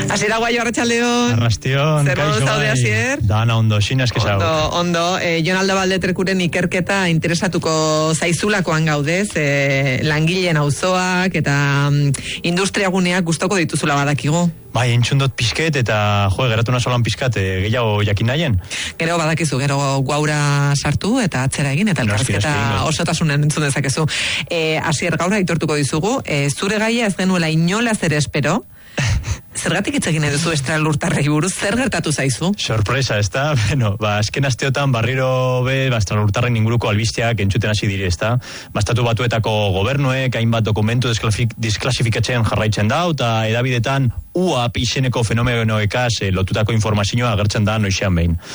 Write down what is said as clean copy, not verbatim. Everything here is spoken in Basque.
Asier Aguayo, arratsaldeon. Arrastion, zer modu zaude, Asier? Dana ondo, sineske zau. Ondo. Jon Alde Trekuren ikerketa interesatuko zaizulakoan gaudez, langileen auzoak eta industriaguneak gustoko dituzula badakigu. Bai, entzundot pizket eta geratu nasolan pizkat gehiago jakin nahien. Gero badakizu, gero guaura sartu eta atzera egin eta elkarrizketa osotasunen entzun dezakezu. Asier, gaur aitortuko dizugu, zure gaia ez genuela inolaz ere espero. Zergatik hitz egin duzu estralurtarrei buruz, zer gertatu zaizu? Sorpresa, ezta? Bueno, azken asteotan barriro estralurtarren inguruko albisteak entzuten hasi dire, ezta? Estatu Batuetako gobernuek hainbat dokumentu disklasifikatzen jarraitzen da, eta edabidetan UAP izeneko fenomenoekaz lotutako informazioa agertzen da noizean behin.